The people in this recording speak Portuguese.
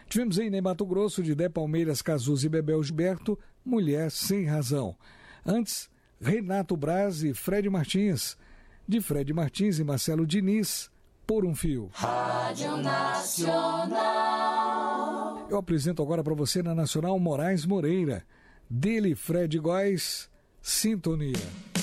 Tivemos em Ney Mato Grosso, de Dé Palmeiras, Cazuz e Bebel Gilberto, Mulher Sem Razão. Antes, Renato Braz e Fred Martins, de Fred Martins e Marcelo Diniz, Por um Fio. Rádio Nacional. Eu apresento agora para você na Nacional Moraes Moreira, dele Fred Góes, Sintonia.